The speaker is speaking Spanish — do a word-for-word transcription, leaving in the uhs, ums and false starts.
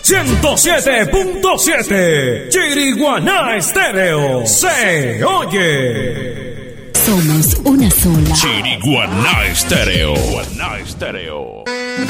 ciento siete punto siete Chiriguaná Estéreo se oye. Somos una sola. Chiriguaná Estéreo. Chiriguaná Estéreo.